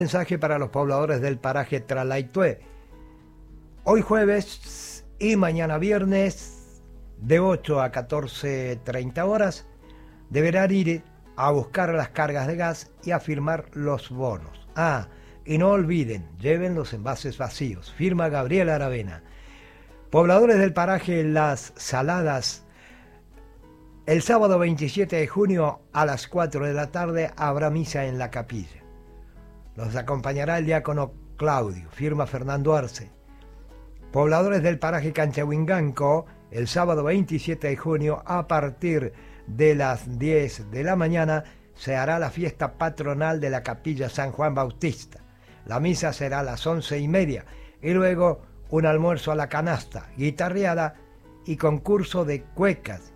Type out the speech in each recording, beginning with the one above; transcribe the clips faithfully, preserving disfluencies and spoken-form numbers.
Mensaje para los pobladores del paraje Tralaitué. Hoy jueves y mañana viernes de ocho a catorce treinta horas deberán ir a buscar las cargas de gas y a firmar los bonos. Ah, y no olviden, lleven los envases vacíos. Firma Gabriel Aravena. Pobladores del paraje Las Saladas, el sábado veintisiete de junio a las cuatro de la tarde habrá misa en la capilla. Los acompañará el diácono Claudio, firma Fernando Arce. Pobladores del paraje Canchahuinganco, el sábado veintisiete de junio a partir de las diez de la mañana se hará la fiesta patronal de la capilla San Juan Bautista. La misa será a las once y media y luego un almuerzo a la canasta, guitarreada y concurso de cuecas.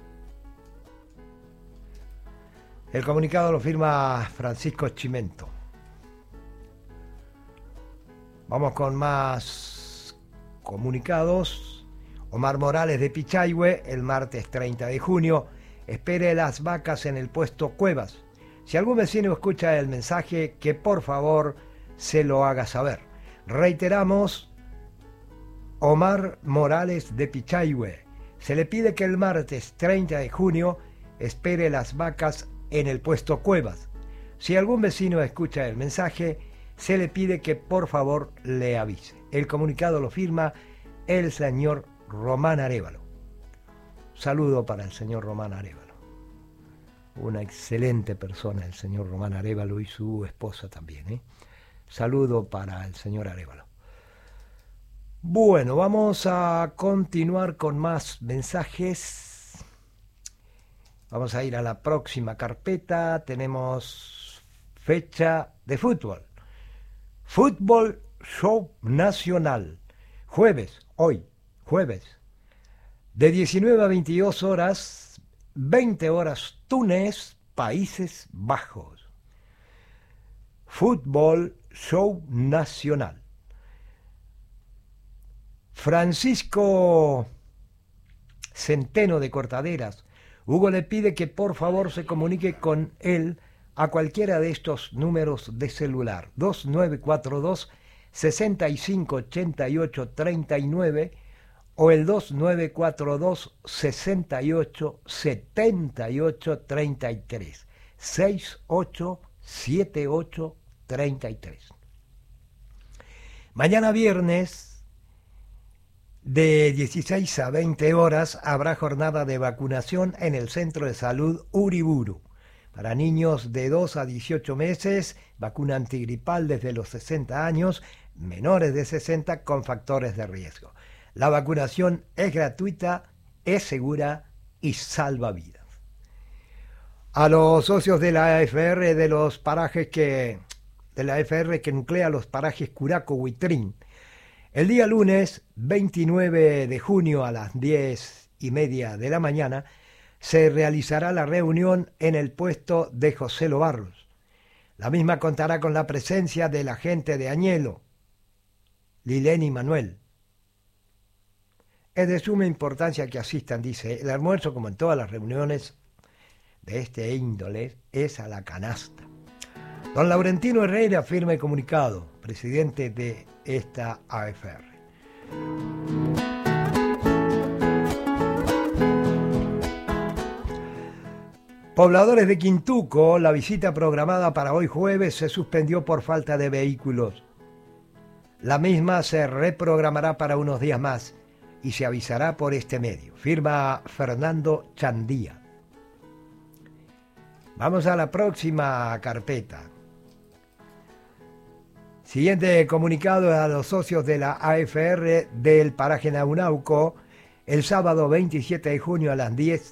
El comunicado lo firma Francisco Chimento. Vamos con más comunicados. Omar Morales de Pichahue, el martes treinta de junio, espere las vacas en el puesto Cuevas. Si algún vecino escucha el mensaje, que por favor se lo haga saber. Reiteramos, Omar Morales de Pichahue, se le pide que el martes treinta de junio espere las vacas en el puesto Cuevas. Si algún vecino escucha el mensaje, se le pide que por favor le avise. El comunicado lo firma el señor Román Arévalo. Saludo para el señor Román Arévalo. Una excelente persona el señor Román Arévalo y su esposa también, ¿eh? Saludo para el señor Arévalo. Bueno, vamos a continuar con más mensajes. Vamos a ir a la próxima carpeta. Tenemos fecha de fútbol. Fútbol Show Nacional. Jueves, hoy, jueves, de diecinueve a veintidós horas, veinte horas Túnez, Países Bajos. Fútbol Show Nacional. Francisco Centeno de Cortaderas. Hugo le pide que por favor se comunique con él a cualquiera de estos números de celular, dos nueve cuatro dos, seis cinco ocho ocho tres nueve o el dos nueve cuatro dos, seis ocho siete ocho tres tres, seis ocho siete ocho tres tres. Mañana viernes, de dieciséis a veinte horas, habrá jornada de vacunación en el Centro de Salud Uriburu. Para niños de dos a dieciocho meses, vacuna antigripal desde los sesenta años, menores de sesenta con factores de riesgo. La vacunación es gratuita, es segura y salva vidas. A los socios de la A F R de los parajes que de la A F R que nuclea los parajes Curaco Huitrín, el día lunes veintinueve de junio a las diez y media de la mañana se realizará la reunión en el puesto de José Lobarros. La misma contará con la presencia de la gente de Añelo, Lileni y Manuel. Es de suma importancia que asistan, dice. El almuerzo, como en todas las reuniones de este índole, es a la canasta. Don Laurentino Herrera firma el comunicado, presidente de esta A F R. Pobladores de Quintuco, la visita programada para hoy jueves se suspendió por falta de vehículos. La misma se reprogramará para unos días más y se avisará por este medio. Firma Fernando Chandía. Vamos a la próxima carpeta. Siguiente comunicado a los socios de la A F R del paraje Naunauco, el sábado veintisiete de junio a las diez.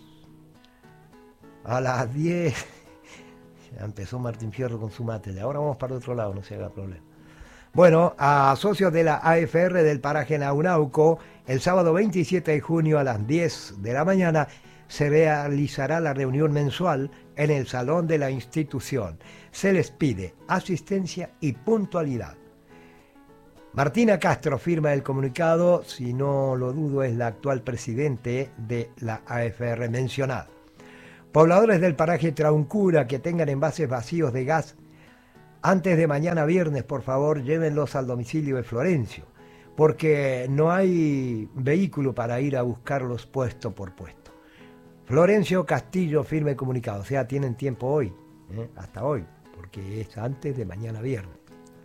A las diez. Ya empezó Martín Fierro con su mate. Ahora vamos para otro lado, no se haga problema. Bueno, a socios de la A F R del paraje Naunauco, el sábado veintisiete de junio a las diez de la mañana se realizará la reunión mensual en el salón de la institución. Se les pide asistencia y puntualidad. Martina Castro firma el comunicado, si no lo dudo es la actual presidente de la A F R mencionada. Pobladores del paraje Trauncura que tengan envases vacíos de gas Antes de mañana viernes, por favor, llévenlos al domicilio de Florencio, porque no hay vehículo para ir a buscarlos puesto por puesto. Florencio Castillo, firme comunicado, o sea, tienen tiempo hoy, ¿eh? hasta hoy, porque es antes de mañana viernes.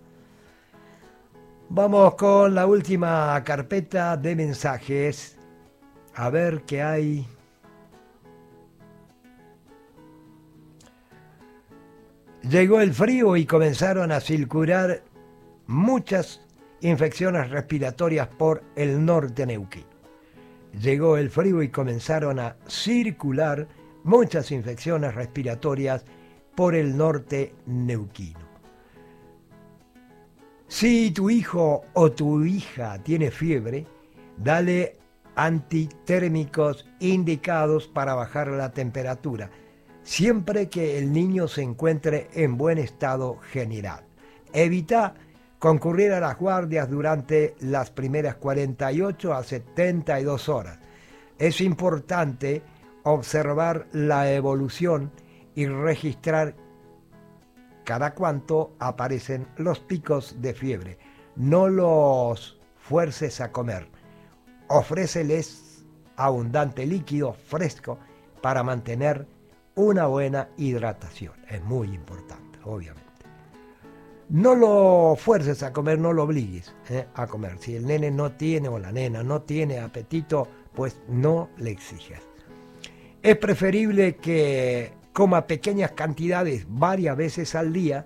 Vamos con la última carpeta de mensajes, a ver qué hay. Llegó el frío y comenzaron a circular muchas infecciones respiratorias por el norte neuquino. Llegó el frío y comenzaron a circular muchas infecciones respiratorias por el norte neuquino. Si tu hijo o tu hija tiene fiebre, dale antitérmicos indicados para bajar la temperatura, siempre que el niño se encuentre en buen estado general. Evita concurrir a las guardias durante las primeras cuarenta y ocho a setenta y dos horas. Es importante observar la evolución y registrar cada cuánto aparecen los picos de fiebre. No los fuerces a comer. Ofréceles abundante líquido fresco para mantener una buena hidratación. Es muy importante, obviamente. No lo fuerces a comer, no lo obligues ¿eh? a comer. Si el nene no tiene o la nena no tiene apetito, pues no le exijas. Es preferible que coma pequeñas cantidades varias veces al día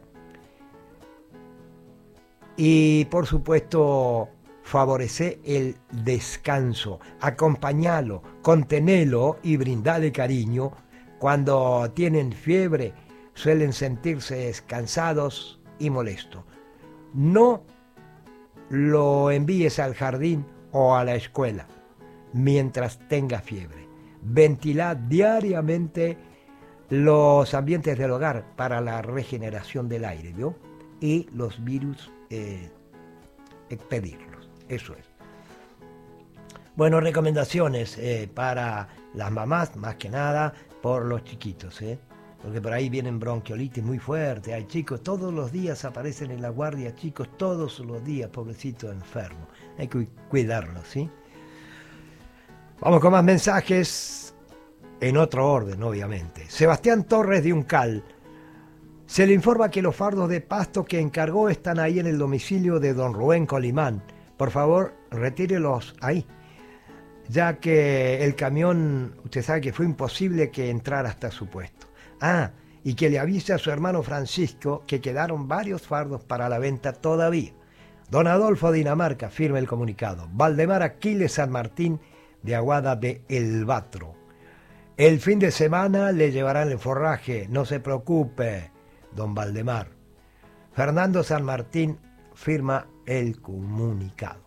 y, por supuesto, favorece el descanso. Acompañalo, contenelo y brindale cariño. Cuando tienen fiebre, suelen sentirse cansados y molestos. No lo envíes al jardín o a la escuela mientras tenga fiebre. Ventila diariamente los ambientes del hogar para la regeneración del aire, ¿vio? Y los virus, eh, expedirlos. Eso es. Bueno, recomendaciones eh, para las mamás, más que nada, por los chiquitos, ¿eh? Porque por ahí vienen bronquiolitis muy fuertes. Hay chicos, todos los días aparecen en la guardia, chicos, todos los días, pobrecitos enfermos. Hay que cuidarlos, ¿sí? Vamos con más mensajes. En otro orden, obviamente. Sebastián Torres de Uncal. Se le informa que los fardos de pasto que encargó están ahí en el domicilio de don Rubén Colimán. Por favor, retírelos ahí, ya que el camión, usted sabe que fue imposible que entrara hasta su puesto. Ah, y que le avise a su hermano Francisco que quedaron varios fardos para la venta todavía. Don Adolfo Dinamarca, firme el comunicado. Valdemar Aquiles San Martín de Aguada de El Batro. El fin de semana le llevarán el forraje, no se preocupe, don Valdemar. Fernando San Martín firma el comunicado.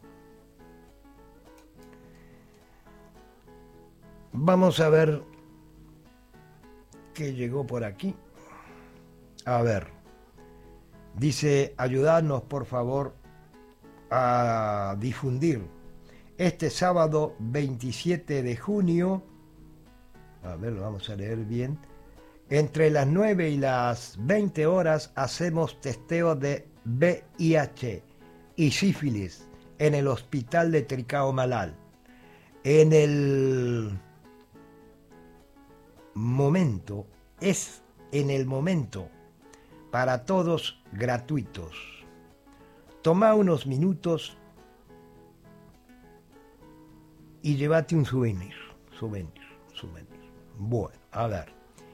Vamos a ver qué llegó por aquí. A ver, dice, ayudadnos por favor a difundir este sábado veintisiete de junio. A ver, lo vamos a leer bien. Entre las nueve y las veinte horas hacemos testeo de V I H y sífilis en el hospital de Tricao Malal. En el momento, es en el momento, para todos gratuitos. Toma unos minutos y llévate un souvenir, souvenir, souvenir. Bueno, a ver.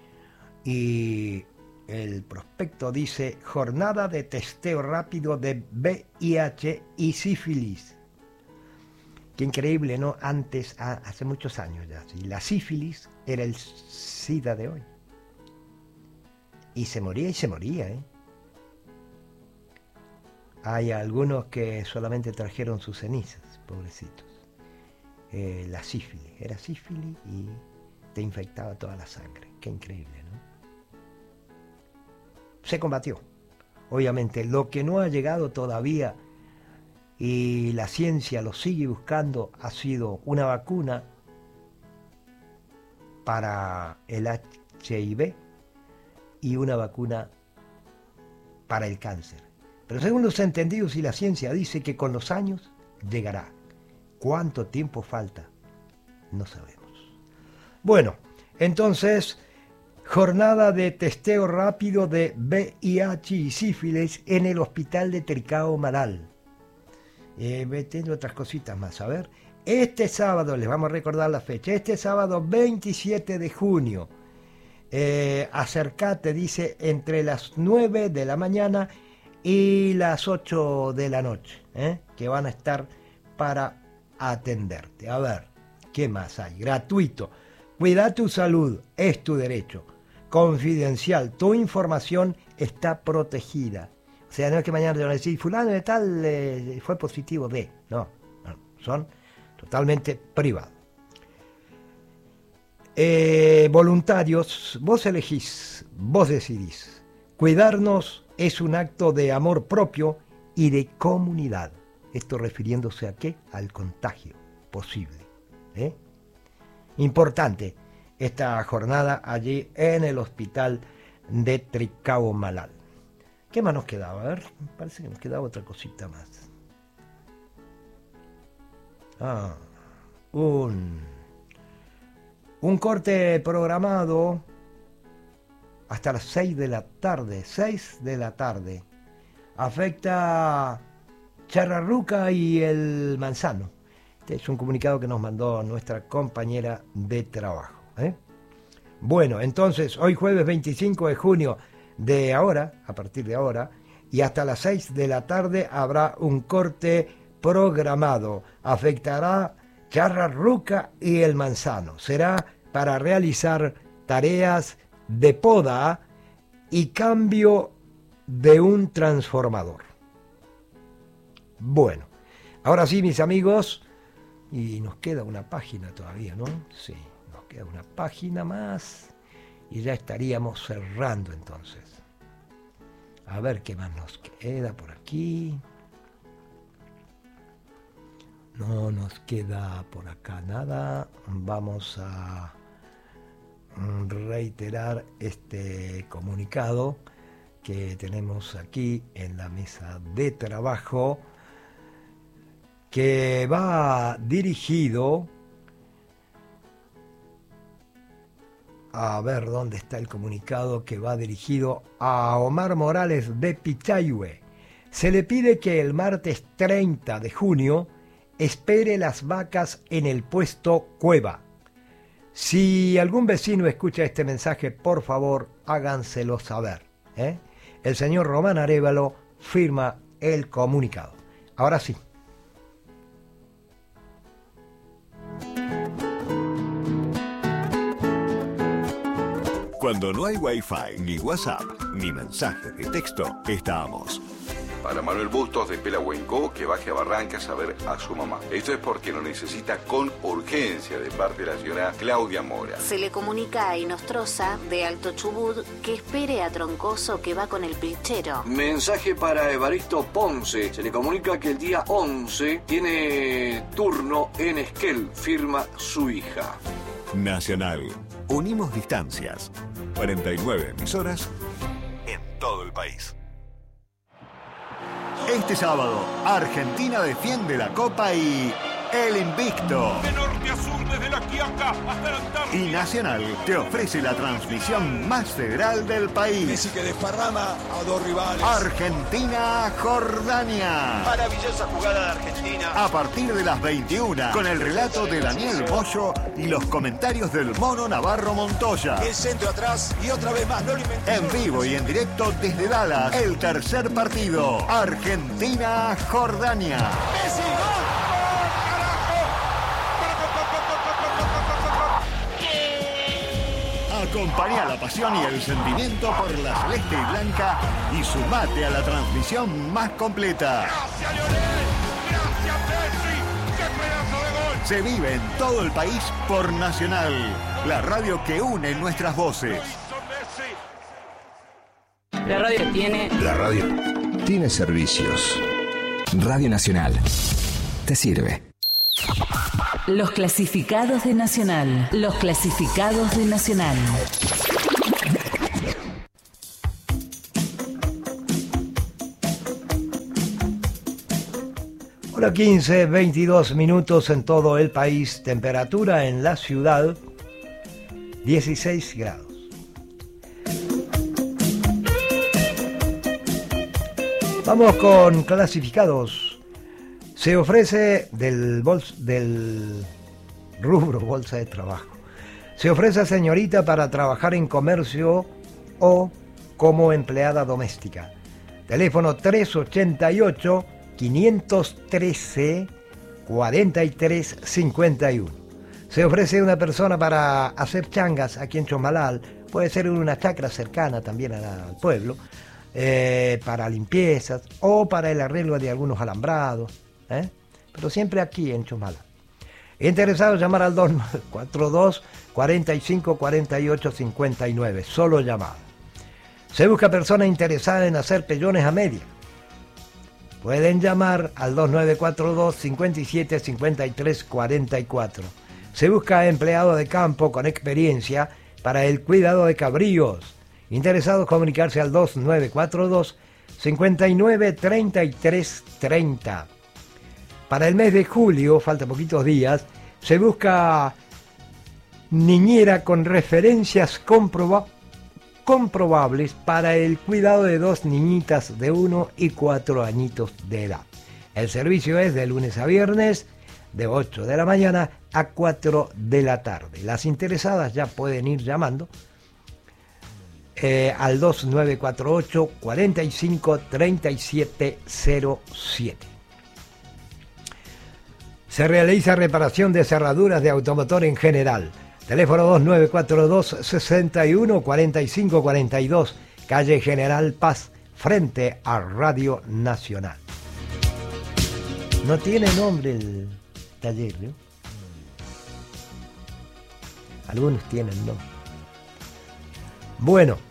Y el prospecto dice, jornada de testeo rápido de V I H y sífilis. Qué increíble, ¿no? Antes, hace muchos años ya, ¿sí? La sífilis era el SIDA de hoy. Y se moría y se moría, ¿eh? Hay algunos que solamente trajeron sus cenizas, pobrecitos. Eh, la sífilis, era sífilis y te infectaba toda la sangre. Qué increíble, ¿no? Se combatió. Obviamente, lo que no ha llegado todavía y la ciencia lo sigue buscando ha sido una vacuna para el H I V y una vacuna para el cáncer. Pero según los entendidos y la ciencia dice que con los años llegará. ¿Cuánto tiempo falta? No sabemos. Bueno, entonces, jornada de testeo rápido de V I H y sífilis en el hospital de Tricao Maral. Eh, tengo otras cositas más, a ver. Este sábado, les vamos a recordar la fecha, este sábado veintisiete de junio, eh, acércate, dice, entre las nueve de la mañana y las ocho de la noche, ¿eh? que van a estar para atenderte. A ver, ¿qué más hay? Gratuito. Cuida tu salud, es tu derecho. Confidencial, tu información está protegida. O sea, no es que mañana te van a decir, fulano de tal eh, fue positivo de... No, no, son totalmente privados. Eh, voluntarios, vos elegís, vos decidís. Cuidarnos es un acto de amor propio y de comunidad. Esto refiriéndose a qué? Al contagio posible. ¿eh? Importante esta jornada allí en el hospital de Tricao Maral. ¿Qué más nos quedaba? A ver, me parece que nos quedaba otra cosita más. Ah, un, un corte programado hasta las seis de la tarde, seis de la tarde. Afecta Charrarruca y el Manzano. Este es un comunicado que nos mandó nuestra compañera de trabajo. ¿eh? Bueno, entonces, hoy jueves veinticinco de junio, de ahora, a partir de ahora, y hasta las seis de la tarde habrá un corte programado. Afectará Charrarruca y el Manzano. Será para realizar tareas de poda y cambio de un transformador. Bueno, ahora sí, mis amigos, y nos queda una página todavía, ¿no? Sí, nos queda una página más y ya estaríamos cerrando entonces. A ver qué más nos queda por aquí. No nos queda por acá nada. Vamos a reiterar este comunicado que tenemos aquí en la mesa de trabajo, que va dirigido a ver dónde está el comunicado, que va dirigido a Omar Morales de Pichayhue. Se le pide que el martes treinta de junio espere las vacas en el puesto Cueva. Si algún vecino escucha este mensaje, por favor, háganselo saber. ¿eh? El señor Román Arévalo firma el comunicado. Ahora sí. Cuando no hay Wi-Fi, ni WhatsApp, ni mensajes de texto, estamos. Para Manuel Bustos de Pelahuenco, que baje a Barrancas a ver a su mamá. Esto es porque lo necesita con urgencia de parte de la señora Claudia Mora. Se le comunica a Inostroza de Alto Chubut que espere a Troncoso, que va con el pilchero. Mensaje para Evaristo Ponce. Se le comunica que el día once tiene turno en Esquel, firma su hija. Nacional. Unimos distancias. cuarenta y nueve emisoras en todo el país. Este sábado, Argentina defiende la Copa y el invicto. De norte a sur, desde la Quiaca hasta la Antártida. Y Nacional te ofrece la transmisión más federal del país. Messi que desparrama a dos rivales. Argentina-Jordania. Maravillosa jugada de Argentina. A partir de las veintiuna, con el relato de Daniel Moyo y los comentarios del Mono Navarro Montoya. El centro atrás y otra vez más, no lo inventé. En vivo y en directo desde Dallas, el tercer partido. Argentina-Jordania. Messi, gol. Acompañá la pasión y el sentimiento por la celeste y blanca y sumate a la transmisión más completa. Gracias, Lionel. Gracias, Messi. ¡Qué pedazo de gol! Se vive en todo el país por Nacional, la radio que une nuestras voces. La radio tiene... La radio tiene servicios. Radio Nacional. Te sirve. Los clasificados de Nacional. Los clasificados de Nacional. Hora quince, veintidós minutos en todo el país. Temperatura en la ciudad, dieciséis grados. Vamos con clasificados. Se ofrece del, bols, del rubro bolsa de trabajo. Se ofrece, señorita, para trabajar en comercio o como empleada doméstica. Teléfono tres ochenta y ocho, quinientos trece, cuarenta y tres cincuenta y uno. Se ofrece una persona para hacer changas aquí en Chosmalal. Puede ser una chacra cercana también al pueblo. Eh, para limpiezas o para el arreglo de algunos alambrados, ¿eh? Pero siempre aquí en Chosmalal. Interesado, llamar al dos nueve cuatro dos, cuarenta y cinco, cuarenta y ocho cincuenta y nueve, solo llamada. Se busca persona interesada en hacer pellones a media. Pueden llamar al dos nueve cuatro dos, cincuenta y siete, cincuenta y tres, cuarenta y cuatro. Se busca empleado de campo con experiencia para el cuidado de cabríos. Interesados, comunicarse al dos nueve cuatro dos, cincuenta y nueve, treinta y tres, treinta. Para el mes de julio, falta poquitos días, se busca niñera con referencias comproba- comprobables para el cuidado de dos niñitas de uno y cuatro añitos de edad. El servicio es de lunes a viernes, de ocho de la mañana a cuatro de la tarde. Las interesadas ya pueden ir llamando Eh, al dos nueve cuatro ocho, cuarenta y cinco, treinta y siete cero siete. Se realiza reparación de cerraduras de automotor en general. Teléfono dos nueve cuatro dos, sesenta y uno, cuarenta y cinco cuarenta y dos, calle General Paz, frente a Radio Nacional. No tiene nombre el taller, ¿no? Algunos tienen nombre. Bueno,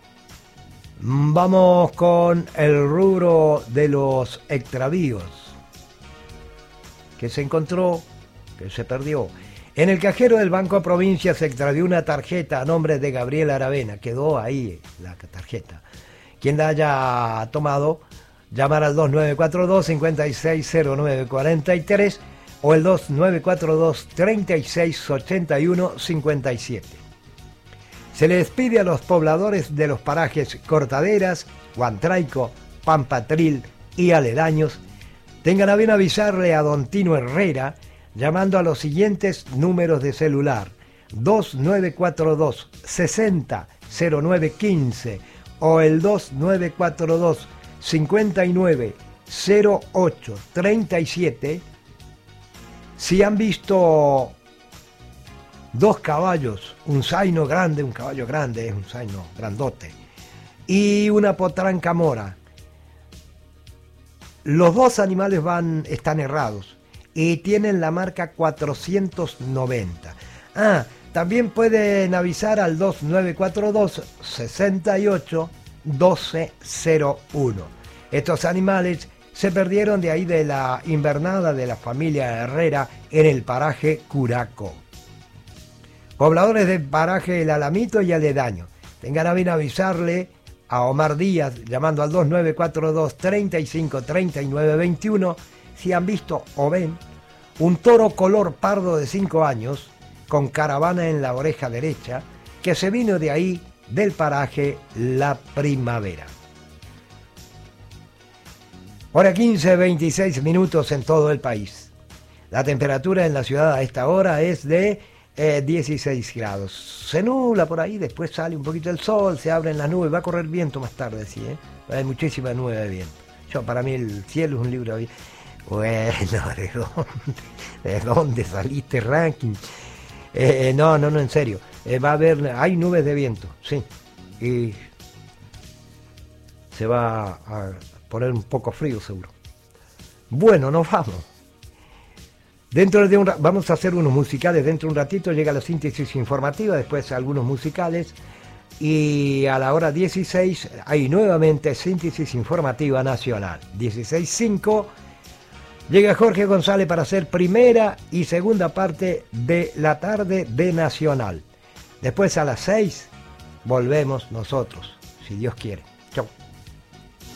vamos con el rubro de los extravíos. Que se encontró, que se perdió. En el cajero del Banco Provincia se extravió una tarjeta a nombre de Gabriel Aravena. Quedó ahí la tarjeta. Quien la haya tomado, llamar al dos nueve cuatro dos, cincuenta y seis, cero nueve cuarenta y tres o el dos nueve cuatro dos, treinta y seis, ochenta y uno, cincuenta y siete. Se les pide a los pobladores de los parajes Cortaderas, Guantraico, Pampatril y aledaños tengan a bien avisarle a don Tino Herrera llamando a los siguientes números de celular: dos nueve cuatro dos, sesenta, cero nueve quince o el dos nueve cuatro dos, cincuenta y nueve, cero ocho treinta y siete si han visto dos caballos, un zaino grande, un caballo grande, es un zaino grandote, y una potranca mora. Los dos animales van, están errados y tienen la marca cuatrocientos noventa. Ah, también pueden avisar al dos nueve cuatro dos, sesenta y ocho, doce cero uno. Estos animales se perdieron de ahí de la invernada de la familia Herrera en el paraje Curaco. Pobladores del paraje El Alamito y aledaño, tengan a bien avisarle a Omar Díaz llamando al dos nueve cuatro dos, treinta y cinco, treinta y nueve veintiuno si han visto o ven un toro color pardo de cinco años con caravana en la oreja derecha que se vino de ahí del paraje La Primavera. Hora quince, veintiséis minutos en todo el país. La temperatura en la ciudad a esta hora es de Eh, dieciséis grados. Se nubla por ahí, después sale un poquito el sol, se abren las nubes, va a correr viento más tarde, sí, ¿eh? Hay muchísima nube de viento. Yo, para mí el cielo es un libro de... Bueno, ¿de dónde, ¿de dónde saliste, ranking? Eh, no, no, no, en serio. Eh, va a haber, hay nubes de viento, sí. Y se va a poner un poco frío, seguro. Bueno, nos vamos. Dentro de un, vamos a hacer unos musicales, dentro de un ratito llega la síntesis informativa, después algunos musicales y a la hora dieciséis hay nuevamente síntesis informativa nacional. dieciséis cinco llega Jorge González para hacer primera y segunda parte de la tarde de Nacional. Después a las seis volvemos nosotros, si Dios quiere. Chau.